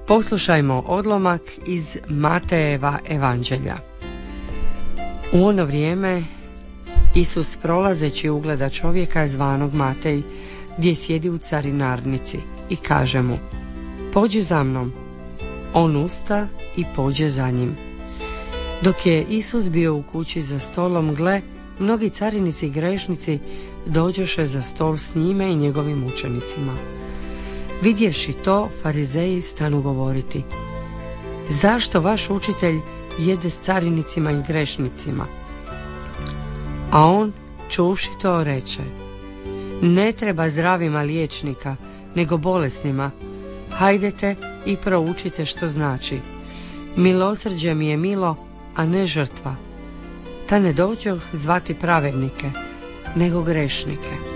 Poslušajmo odlomak iz Matejeva evanđelja. U ono vrijeme Isus prolazeći ugleda čovjeka zvanog Matej, gdje sjedi u carinarnici, i kaže mu: pođi za mnom. On usta i pođe za njim. Dok je Isus bio u kući za stolom, gle, mnogi carinici i grešnici dođoše za stol s njime i njegovim učenicima. Vidjevši to, farizeji stanu govoriti: zašto vaš učitelj jede s carinicima i grešnicima? A on, čuvši to, reče: ne treba zdravima liječnika, nego bolesnima. Hajdete i proučite što znači: milosrđe mi je milo, a ne žrtva. Ta ne dođoh zvati pravednike, nego grešnike.